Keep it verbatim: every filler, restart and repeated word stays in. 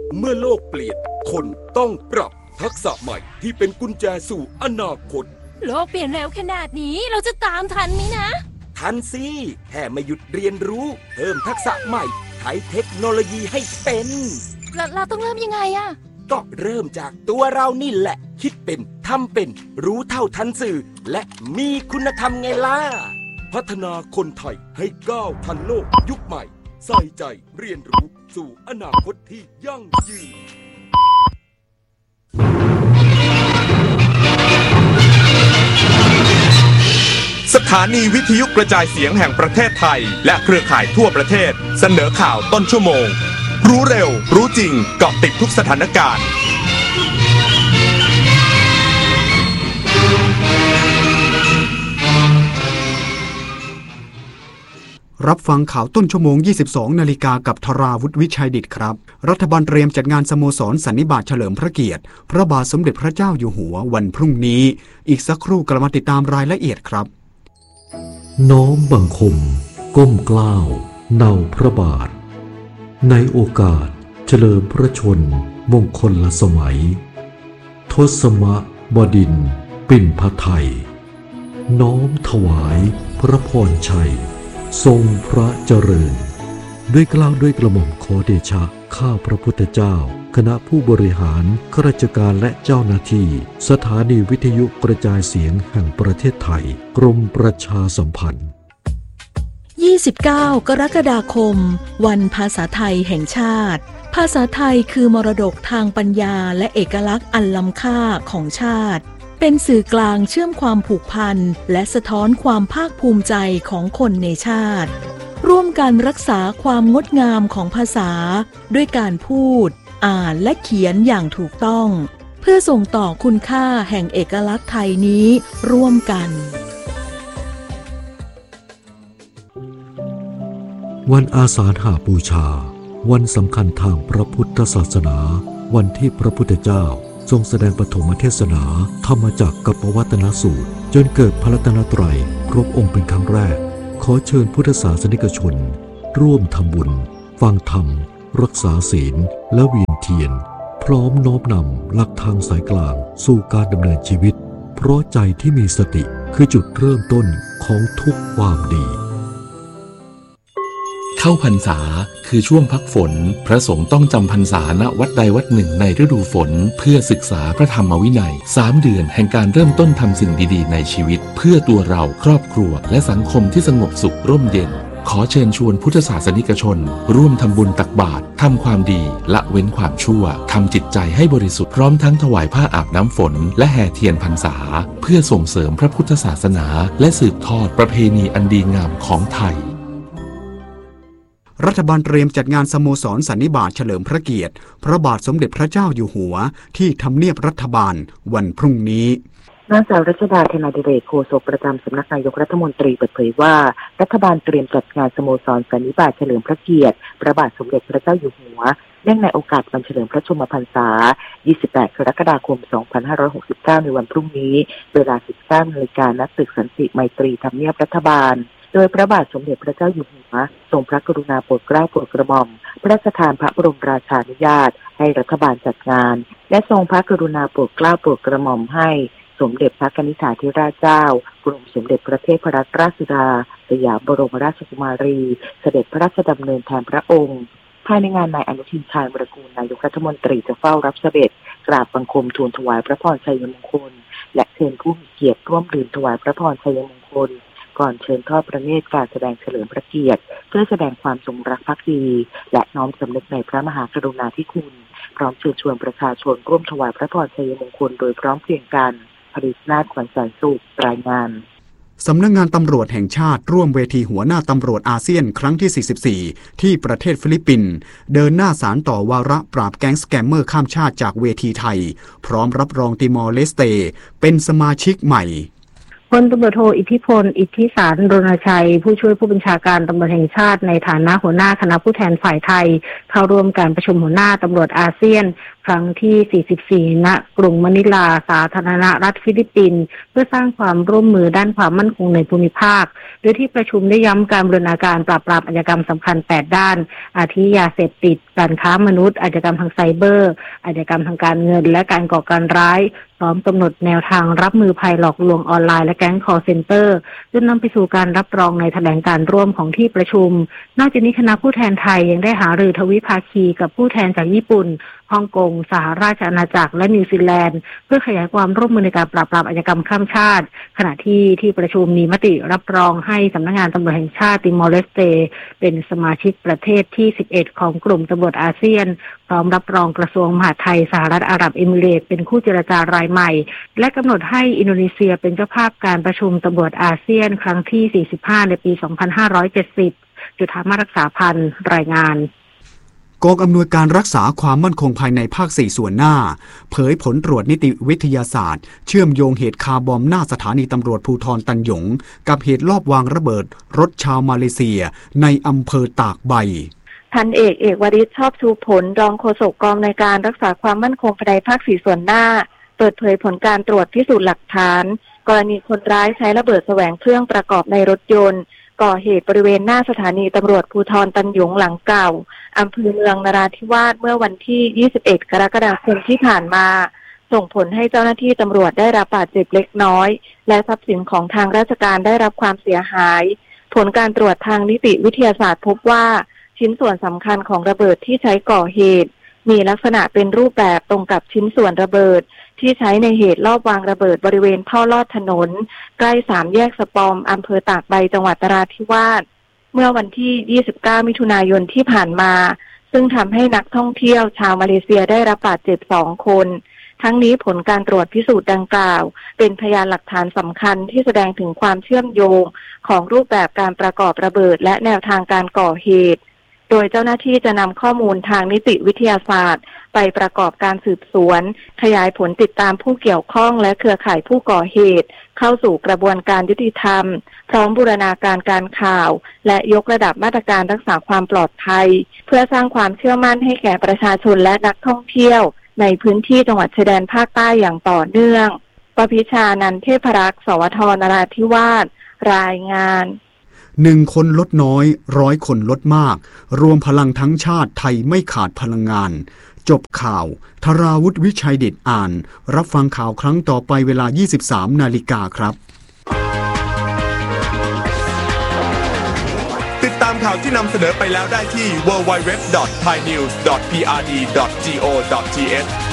เมื่อโลกเปลี่ยนคนต้องปรับทักษะใหม่ที่เป็นกุญแจสู่อนาคตโลกเปลี่ยนเร็วขนาดนี้เราจะตามทันไหมนะทันสิแค่ไม่หยุดเรียนรู้เพิ่มทักษะใหม่ใช้เทคโนโลยีให้เป็นเราเราต้องเริ่มยังไงอะก็เริ่มจากตัวเรานี่แหละคิดเป็นทำเป็นรู้เท่าทันสื่อและมีคุณธรรมไงล่ะพัฒนาคนไทยให้ก้าวทันโลกยุคใหม่ใส่ใจเรียนรู้สู่อนาคตที่ยั่งยืนสถานีวิทยุกระจายเสียงแห่งประเทศไทยและเครือข่ายทั่วประเทศเสนอข่าวต้นชั่วโมงรู้เร็วรู้จริงเกาะติดทุกสถานการณ์รับฟังข่าวต้นชั่วโมง ยี่สิบสอง นาฬิกากับธราวุฒิวิชัยดิษฐ์ครับรัฐบาลเตรียมจัดงานสโมสรสันนิบาตเฉลิมพระเกียรติพระบาทสมเด็จพระเจ้าอยู่หัววันพรุ่งนี้อีกสักครู่กลับมาติดตามรายละเอียดครับน้อมบังคมก้มเกล้าเนาพระบาทในโอกาสเฉลิมพระชนมงคลสมัยทศมบดินทร์ปิ่นพไทยน้อมถวายพระพรชัยทรงพระเจริญด้วยเกล้าด้วยกระหม่อมขอเดชะข้าพระพุทธเจ้าคณะผู้บริหารข้าราชการและเจ้าหน้าที่สถานีวิทยุกระจายเสียงแห่งประเทศไทยกรมประชาสัมพันธ์ยี่สิบเก้ากรกฎาคมวันภาษาไทยแห่งชาติภาษาไทยคือมรดกทางปัญญาและเอกลักษณ์อันล้ำค่าของชาติเป็นสื่อกลางเชื่อมความผูกพันและสะท้อนความภาคภูมิใจของคนในชาติร่วมกันรักษาความงดงามของภาษาด้วยการพูดอ่านและเขียนอย่างถูกต้องเพื่อส่งต่อคุณค่าแห่งเอกลักษณ์ไทยนี้ร่วมกันวันอาสาฬหบูชาวันสำคัญทางพระพุทธศาสนาวันที่พระพุทธเจ้าทรงแสดงปฐมเทศนาธรรมจักรกับปวัตนสูตรจนเกิดพระรัตนตรัยครบองค์เป็นครั้งแรกขอเชิญพุทธศาสนิกชนร่วมทำบุญฟังธรรมรักษาศีลและเวียนเทียนพร้อมน้อมนำหลักทางสายกลางสู่การดำเนินชีวิตเพราะใจที่มีสติคือจุดเริ่มต้นของทุกความดีเข้าพรรษาคือช่วงพักฝนพระสงฆ์ต้องจำพรรษาณวัดใดวัดหนึ่งในฤดูฝนเพื่อศึกษาพระธรรมวินัยสามเดือนแห่งการเริ่มต้นทำสิ่งดีๆในชีวิตเพื่อตัวเราครอบครัวและสังคมที่สงบสุขร่มเย็นขอเชิญชวนพุทธศาสนิกชนร่วมทำบุญตักบาตรทำความดีละเว้นความชั่วทำจิตใจให้บริสุทธิ์พร้อมทั้งถวายผ้าอาบน้ำฝนและแห่เทียนพรรษาเพื่อส่งเสริมพระพุทธศาสนาและสืบทอดประเพณีอันดีงามของไทยรัฐบาลเตรียมจัดงานสโมสรสันนิบาตเฉลิมพระเกียรติพระบาทสมเด็จพระเจ้าอยู่หัวที่ทำเนียบรัฐบาลวันพรุ่งนี้นางสาวรัชดา ธนาดิเรก โฆษกประจำสำนักนายกรัฐมนตรีเปิดเผยว่ารัฐบาลเตรียมจัดงานสโมสรสันนิบาตเฉลิมพระเกียรติพระบาทสมเด็จพระเจ้าอยู่หัวเนื่องในโอกาสวันเฉลิมพระชนมพรรษายี่สิบแปดกรกฎาคมสองพันห้าร้อยหกสิบเก้าในวันพรุ่งนี้เวลา สิบเก้านาฬิกา ณ ตึกสันติไมตรีทำเนียบรัฐบาลโดยพระบาทสมเด็จพระเจ้าอยู่หัวทรงพระกรุณาโปรดเกล้าโปรดกระหม่อมพระราชทานพระบรมราชานุญาตให้รัฐบาลจัดงานและทรงพระกรุณาโปรดเกล้าโปรดกระหม่อมให้สมเด็จพระกนิษฐาธิราชเจ้ากรมสมเด็จพระเทพรัตนราชสุดาสยามบรมราชกุมารีเสด็จพระราชดำเนินแทนพระองค์ภายในงานนายอนุทินชาญวิรากูลนายกรัฐมนตรีจะเฝ้ารับเสด็จกราบบังคมทูลถวายพระพรชัยมงคลและเชิญผู้มีเกียรติร่วมดื่มถวายพระพรชัยมงคลก่อนเชิญทอดพระเนตรการแสดงเฉลิมพระเกียรติเพื่อแสดงความจงรักภักดีและน้อมสำนึกในพระมหากรุณาธิคุณพร้อมเชิญชวนประชาชนร่วมถวายพระพรชัยมงคลโดยพร้อมเพรียงกันผลิตนาถขวัญแสนสุขรายงานสำนักงานตำรวจแห่งชาติร่วมเวทีหัวหน้าตำรวจอาเซียนครั้งที่สี่สิบสี่ที่ประเทศฟิลิปปินส์เดินหน้าสารต่อวาระปราบแก๊งสแกมเมอร์ข้ามชาติจากเวทีไทยพร้อมรับรองติมอร์เลสเตเป็นสมาชิกใหม่พลตำรวจโทอิทธิพลอิทธิสารรณชัยผู้ช่วยผู้บัญชาการตำรวจแห่งชาติในฐานะหัวหน้าคณะผู้แทนฝ่ายไทยเข้าร่วมการประชุมหัวหน้าตำรวจอาเซียนครั้งที่สี่สิบสี่ณกรุงมะนิลาสาธารณรัฐฟิลิปปินส์เพื่อสร้างความร่วมมือด้านความมั่นคงในภูมิภาคโดยที่ประชุมได้ย้ำการบูรณาการปราบปรามอาชญากรรมสำคัญแปดด้านอาทิยาเสพติดการค้ามนุษย์อาชญากรรมทางไซเบอร์อาชญากรรมทางการเงินและการก่อการร้ายพร้อมกำหนดแนวทางรับมือภัยหลอกลวงออนไลน์และแก๊งคอลเซ็นเตอร์จนนำไปสู่การรับรองในแถลงการร่วมของที่ประชุมนอกจากนี้คณะผู้แทนไทยยังได้หารือทวิภาคีกับผู้แทนจากญี่ปุ่นฮ่องกงสหราชอาณาจักรและนิวซีแลนด์เพื่อขยายความร่วมมือในการปราบปรามอาชญากรรมข้ามชาติขณะที่ที่ประชุมมีมติรับรองให้สำนักงานตำรวจแห่งชาติติมอร์เลสเตเป็นสมาชิกประเทศที่สิบเอ็ดของกลุ่มตำรวจอาเซียนพร้อมรับรองกระทรวงมหาดไทยสหรัฐอาหรับเอมิเรตส์เป็นคู่เจรจารายใหม่และกำหนดให้อินโดนีเซียเป็นเจ้าภาพการประชุมตำรวจอาเซียนครั้งที่สี่สิบห้าในปีสองพันห้าร้อยเจ็ดสิบจุฑามารักษาพันธ์รายงานกองอำนวยการรักษาความมั่นคงภายในภาคสี่ส่วนหน้าเผยผลตรวจนิติวิทยาศาสตร์เชื่อมโยงเหตุคาร์บอมหน้าสถานีตำรวจภูธรตันหยงกับเหตุลอบวางระเบิดรถชาวมาเลเซียในอำเภอตากใบพันเอกเอกวริศชอบชูผลรองโฆษกกองในการรักษาความมั่นคงภายในภาคสี่ส่วนหน้าเปิดเผยผลการตรวจพิสูจน์หลักฐานกรณีคนร้ายใช้ระเบิดแสวงเครื่องประกอบในรถยนต์ก่อเหตุบริเวณหน้าสถานีตำรวจภูธรตันหยงหลังเก่าอำเภอเมืองนราธิวาสเมื่อวันที่ยี่สิบเอ็ดกรกฎาคมที่ผ่านมาส่งผลให้เจ้าหน้าที่ตำรวจได้รับบาดเจ็บเล็กน้อยและทรัพย์สินของทางราชการได้รับความเสียหายผลการตรวจทางนิติวิทยาศาสตร์พบว่าชิ้นส่วนสำคัญของระเบิดที่ใช้ก่อเหตุมีลักษณะเป็นรูปแบบตรงกับชิ้นส่วนระเบิดที่ใช้ในเหตุลอบวางระเบิดบริเวณท่อลอดถนนใกล้สามแยกสปอมอำเภอตากใบจังหวัดนราธิวาสเมื่อวันที่ยี่สิบเก้ามิถุนายนที่ผ่านมาซึ่งทำให้นักท่องเที่ยวชาวมาเลเซียได้รับบาดเจ็บสองคนทั้งนี้ผลการตรวจพิสูจน์ดังกล่าวเป็นพยานหลักฐานสำคัญที่แสดงถึงความเชื่อมโยงของรูปแบบการประกอบระเบิดและแนวทางการก่อเหตุโดยเจ้าหน้าที่จะนำข้อมูลทางนิติวิทยาศาสตร์ไปประกอบการสืบสวนขยายผลติดตามผู้เกี่ยวข้องและเครือข่ายผู้ก่อเหตุเข้าสู่กระบวนการยุติธรรมพร้อมบูรณาการการข่าวและยกระดับมาตรการรักษาความปลอดภัยเพื่อสร้างความเชื่อมั่นให้แก่ประชาชนและนักท่องเที่ยวในพื้นที่จังหวัดชายแดนภาคใต้อย่างต่อเนื่องปพิชานันท์เทพรักษ์สวทนราธิวาสรายงานหนึ่งคนลดน้อยร้อยคนลดมากรวมพลังทั้งชาติไทยไม่ขาดพลังงานจบข่าวธราวุฒิวิชัยดิษฐ์อ่านรับฟังข่าวครั้งต่อไปเวลา ยี่สิบสามนาฬิกาครับติดตามข่าวที่นำเสนอไปแล้วได้ที่ ดับเบิลยู ดับเบิลยู ดับเบิลยู ดอท ไทยนิวส์ ดอท พี อาร์ ดี ดอท จี โอ ดอท ที เอช